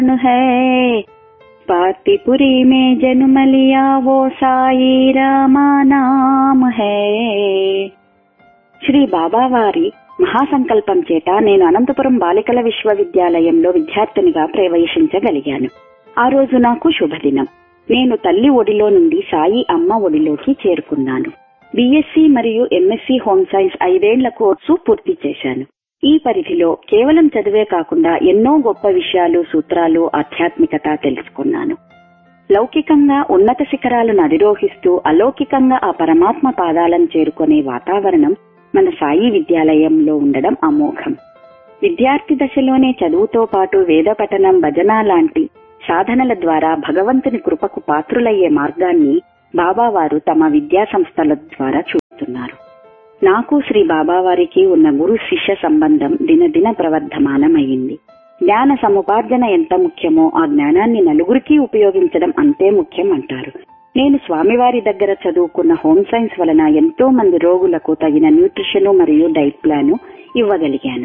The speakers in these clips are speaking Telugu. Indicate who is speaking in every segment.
Speaker 1: है पातिपुरी में जन्म लिया वो साई रामा नाम है. శ్రీ బాబా వారి మహాసంకల్పం చేత నేను అనంతపురం బాలికల విశ్వవిద్యాలయంలో విద్యార్థినిగా ప్రవేశించగలిగాను. ఆ రోజు నాకు శుభదినం. నేను తల్లి ఒడిలో నుండి సాయి అమ్మ ఒడిలోకి చేరుకున్నాను. బిఎస్సి మరియు ఎంఎస్సి హోమ్ సైన్స్ 5 ఏళ్ల కోర్సు పూర్తి చేశాను. ఈ పరిధిలో కేవలం చదివే కాకుండా ఎన్నో గొప్ప విషయాలు, సూత్రాలు, ఆధ్యాత్మికత తెలుసుకున్నాను. లౌకికంగా ఉన్నత శిఖరాలను అధిరోహిస్తూ అలౌకికంగా ఆ పరమాత్మ పాదాలను చేరుకునే వాతావరణం మన సాయి విద్యాలయంలో ఉండడం అమోఘం. విద్యార్థి దశలోనే చదువుతో పాటు వేద పఠనం, భజన లాంటి సాధనల ద్వారా భగవంతుని కృపకు పాత్రులయ్యే మార్గాన్ని బాబావారు తమ విద్యా సంస్థల ద్వారా చూపుతున్నారు. నాకు శ్రీ బాబావారికి ఉన్న గురు శిష్య సంబంధం దినదిన ప్రవర్ధమానమైంది. జ్ఞాన సముపార్జన ఎంత ముఖ్యమో ఆ జ్ఞానాన్ని నలుగురికి ఉపయోగించడం అంతే ముఖ్యం అంటారు. నేను స్వామివారి దగ్గర చదువుకున్న హోమ్ సైన్స్ వలన ఎంతో మంది రోగులకు తగిన న్యూట్రిషన్ మరియు డైట్ ప్లాన్ ఇవ్వగలిగాను.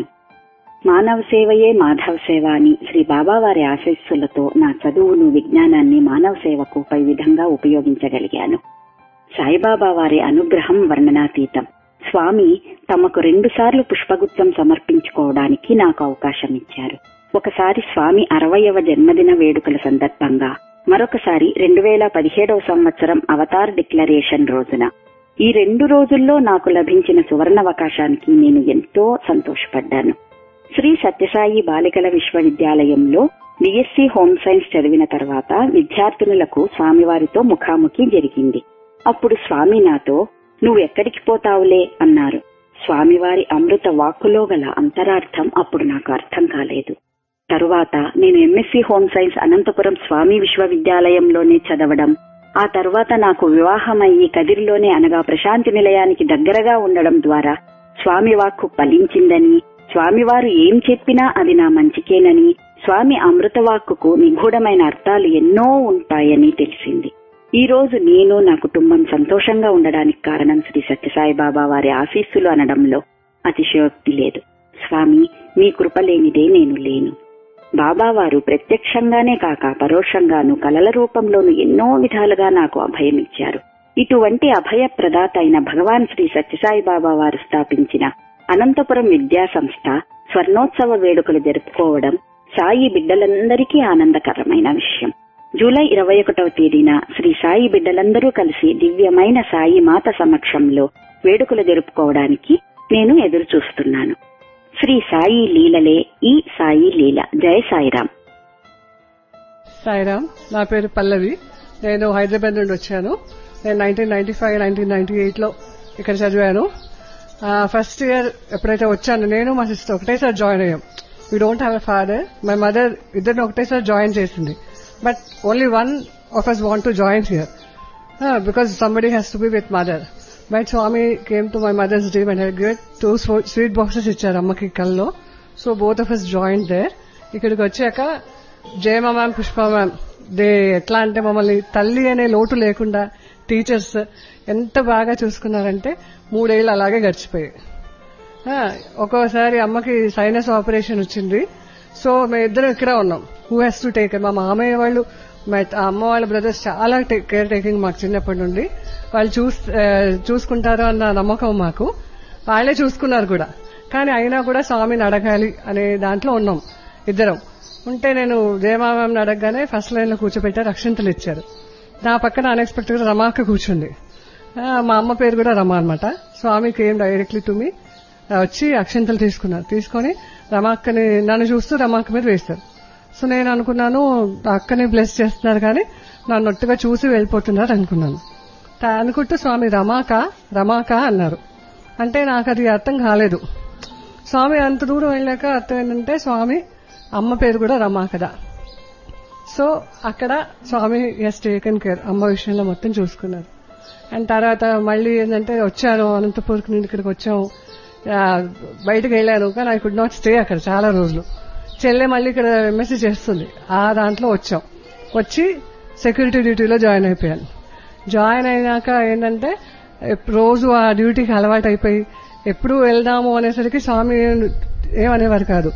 Speaker 1: మానవ సేవయే మాధవ సేవ అని శ్రీ బాబావారి ఆశీస్సులతో నా చదువును, విజ్ఞానాన్ని మానవ సేవకు పై విధంగా ఉపయోగించగలిగాను. సాయిబాబా వారి అనుగ్రహం వర్ణనాతీతం. స్వామి తమకు 2 సార్లు పుష్పగుచ్చం సమర్పించుకోవడానికి నాకు అవకాశం ఇచ్చారు. ఒకసారి స్వామి 60వ జన్మదిన వేడుకల సందర్భంగా, మరొకసారి 2017వ సంవత్సరం అవతార్ డిక్లరేషన్ రోజున. ఈ 2 రోజుల్లో నాకు లభించిన సువర్ణావకాశానికి నేను ఎంతో సంతోషపడ్డాను. శ్రీ సత్యసాయి బాలికల విశ్వవిద్యాలయంలో బిఎస్సి హోమ్ సైన్స్ చదివిన తర్వాత విద్యార్థినులకు స్వామివారితో ముఖాముఖి జరిగింది. అప్పుడు స్వామి నాతో, "నువ్వెక్కడికి పోతావులే" అన్నారు. స్వామివారి అమృత వాక్కులో గల అంతరార్థం అప్పుడు నాకు అర్థం కాలేదు. తరువాత నేను ఎంఎస్సి హోమ్ సైన్స్ అనంతపురం స్వామి విశ్వవిద్యాలయంలోనే చదవడం, ఆ తర్వాత నాకు వివాహమయ్యి కదిరిలోనే అనగా ప్రశాంతి నిలయానికి దగ్గరగా ఉండడం ద్వారా స్వామి వాక్కు ఫలించిందని, స్వామివారు ఏం చెప్పినా అది నా మంచికేనని, స్వామి అమృతవాక్కుకు నిగూఢమైన అర్థాలు ఎన్నో ఉంటాయని తెలిసింది. ఈ రోజు నేను, నా కుటుంబం సంతోషంగా ఉండడానికి కారణం శ్రీ సత్యసాయి బాబా వారి ఆశీస్సులు అనడంలో అతిశయోక్తి లేదు. స్వామి, మీ కృప లేనిదే నేను లేను. బాబావారు ప్రత్యక్షంగానే కాక పరోక్షంగాను కలల రూపంలోనూ ఎన్నో విధాలుగా నాకు అభయమిచ్చారు. ఇటువంటి అభయ ప్రదాత అయిన భగవాన్ శ్రీ సత్యసాయి బాబా వారు స్థాపించిన అనంతపురం విద్యా సంస్థ స్వర్ణోత్సవ వేడుకలు జరుపుకోవడం సాయి బిడ్డలందరికీ ఆనందకరమైన విషయం. జూలై 21వ తేదీన శ్రీ సాయి బిడ్డలందరూ కలిసి దివ్యమైన సాయి మాత సమక్షంలో వేడుకలు జరుపుకోవడానికి నేను ఎదురు చూస్తున్నాను. శ్రీ సాయి లీలలే ఈ సాయి లీల. జయ సాయిరాం.
Speaker 2: సాయిరాం. నా పేరు పల్లవి. నేను హైదరాబాద్ నుండి వచ్చాను. నేను 1995, 1998లో ఇక్కడ చదివాను. ఫస్ట్ ఇయర్ ఎప్పుడైతే వచ్చాను, నేను మా సిస్టర్ ఒకటేసారి జాయిన్ అయ్యాం. We don't have a father. My mother ఇద్దరిని ఒకటేసారి జాయిన్ చేసింది. But only one of us want to join here because somebody has to be with mother. But Swami came to my mother's dream and had given 2 sweet boxes ఇచ్చారు అమ్మకి కల్లో. So both of us joined there. ఇక్కడికి వచ్చాక జయమ మ్యామ్, పుష్ప మ్యామ్ దే ఎట్లా అంటే మమ్మల్ని తల్లి అనే లోటు లేకుండా టీచర్స్ ఎంత బాగా చూసుకున్నారంటే 3 ఏళ్ళు అలాగే గడిచిపోయాయి. ఒక్కోసారి అమ్మకి సైనస్ ఆపరేషన్ వచ్చింది. సో మేమిద్దరం ఇక్కడ ఉన్నాం. Who has to take? మా మామయ్య వాళ్ళు, మా అమ్మ వాళ్ళ బ్రదర్స్ చాలా కేర్ టేకింగ్ మాకు చిన్నప్పటి నుండి. వాళ్ళు చూసుకుంటారు అన్న నమ్మకం మాకు. వాళ్లే చూసుకున్నారు కూడా. కానీ అయినా కూడా స్వామిని అడగాలి అనే దాంట్లో ఉన్నాం ఇద్దరం. ఉంటే నేను జయమామని అడగగానే ఫస్ట్ లైన్ లో కూర్చోబెట్టారు, అక్షింతలు ఇచ్చారు. నా పక్కన అన్ఎక్స్పెక్టెడ్ గా రమాక్క కూర్చుంది. మా అమ్మ పేరు కూడా రమా అనమాట. స్వామి కేమ్ డైరెక్ట్లీ టు మీ, వచ్చి అక్షింతలు తీసుకొని రమాక్కని నన్ను చూస్తూ రమాక్క మీద వేస్తారు. సో నేను అనుకున్నాను అక్కని బ్లెస్ చేస్తున్నారు కానీ నన్ను ఒట్టుగా చూసి వెళ్ళిపోతున్నారు అనుకున్నాను. అనుకుంటూ స్వామి రమాక అన్నారు. అంటే నాకు అది అర్థం కాలేదు. స్వామి అంత దూరం వెళ్ళాక అర్థం ఏంటంటే స్వామి అమ్మ పేరు కూడా రమా కదా. సో అక్కడ స్వామి హెస్ టేకెన్ కేర్, అమ్మ విషయంలో మొత్తం చూసుకున్నారు. అండ్ తర్వాత మళ్ళీ ఏంటంటే వచ్చాను అనంతపూర్కి నుండి ఇక్కడికి వచ్చాము. బయటకు వెళ్ళాను కానీ ఐ కుడ్ నాట్ స్టే అక్కడ చాలా రోజులు. చెల్లె మళ్ళీ ఇక్కడ ఎంఎస్సీ చేస్తుంది, ఆ దాంట్లో వచ్చి సెక్యూరిటీ డ్యూటీలో జాయిన్ అయిపోయాను. జాయిన్ అయినాక ఏంటంటే రోజు ఆ డ్యూటీకి అలవాటు అయిపోయి ఎప్పుడు వెళ్దాము అనేసరికి స్వామి ఏమనేవారు కాదు.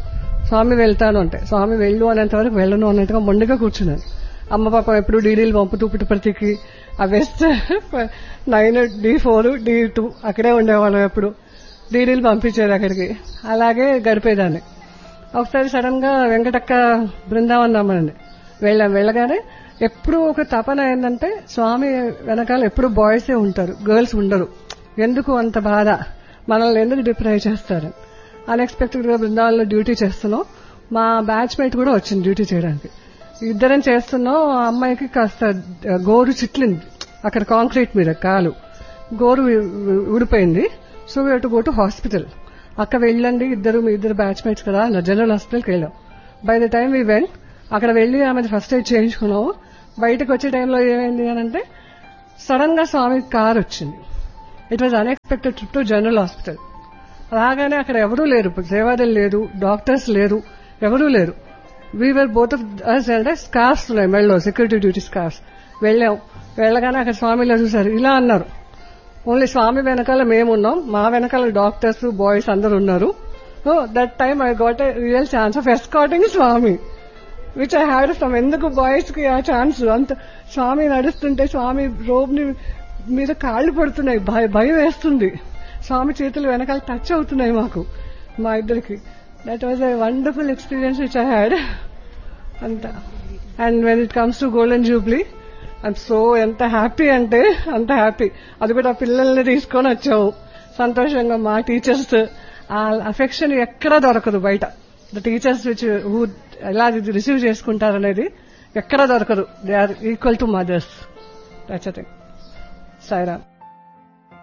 Speaker 2: స్వామి వెళ్తాను అంటే స్వామి వెళ్ళు అనేంత వరకు వెళ్ళను అన్నట్టుగా మొండిగా కూర్చున్నాను. అమ్మ పాపం ఎప్పుడు డీడీలు పంపుతూ పుట్టుపర్తికి ఆ వెస్ట్ 9 D4 D2 అక్కడే ఉండేవాళ్ళం. ఎప్పుడు డీడీలు పంపించేది అక్కడికి, అలాగే గడిపేదాన్ని. ఒకసారి సడన్ గా వెంకటక్క బృందావనం రమ్మనండి వెళ్ళగానే ఎప్పుడు ఒక తపన ఏంటంటే స్వామి వెనకాల ఎప్పుడు బాయ్సే ఉంటారు, గర్ల్స్ ఉండరు. ఎందుకు అంత బాధ, మనల్ని ఎందుకు డిప్రైవ్ చేస్తారు. అన్ఎక్స్పెక్టెడ్ గా బృందావనంలో డ్యూటీ చేస్తున్నాం. మా బ్యాచ్ మేట్ కూడా వచ్చింది డ్యూటీ చేయడానికి. ఇద్దరం చేస్తున్నాం. ఆ అమ్మాయికి కాస్త గోరు చిట్లింది అక్కడ కాంక్రీట్ మీద, కాలు గోరు ఊడిపోయింది. So we to go to hospital. అక్కడ వెళ్ళండి, మీ ఇద్దరు బ్యాచ్ మేట్స్ కదా, జనరల్ హాస్పిటల్కి వెళ్ళాం. By the time we went, అక్కడ వెళ్లి ఆమె ఫస్ట్ ఎయిడ్ చేయించుకున్నాము. బయటకు వచ్చే టైంలో ఏమైంది అని అంటే సడన్ గా స్వామి కార్ వచ్చింది. It was unexpected trip to general hospital. రాగానే అక్కడ ఎవరూ లేరు, సేవాదలు లేదు, డాక్టర్స్ లేరు, ఎవరూ లేరు. వీవర్ బోత్ ఆఫ్ అస్ అంటే స్కార్స్ ఉన్నాయి మెళ్ళలో, సెక్యూరిటీ డ్యూటీ స్కార్స్. వెళ్ళగానే అక్కడ స్వామిలో చూశారు. ఇలా అన్నారు, ఓన్లీ స్వామి వెనకాల మేమున్నాం, మా వెనకాల డాక్టర్స్ బాయ్స్ అందరు ఉన్నారు. So that time I got a real chance of escorting Swamy, which I had from. ఎందుకు బాయ్స్ కి ఆ ఛాన్స్? అంత స్వామి నడుస్తుంటే స్వామి రోబ్ ని మీద కాళ్లు పడుతున్నాయి, భయం వేస్తుంది. స్వామి చేతులు వెనకాల టచ్ అవుతున్నాయి మాకు, మా ఇద్దరికి. That was a wonderful experience which I had అంతా. And when it comes to golden Jubilee, I'm so ఎంత హ్యాపీ అంటే అంత హ్యాపీ. అది కూడా పిల్లల్ని తీసుకొని వచ్చాము సంతోషంగా. మా టీచర్స్ ఆ అఫెక్షన్ ఎక్కడా దొరకదు బయట. ద టీచర్స్ విచ్ హూ ఎలా రిసీవ్ చేసుకుంటారనేది ఎక్కడా దొరకదు. They are equal to mothers. That's a thing. Sairam.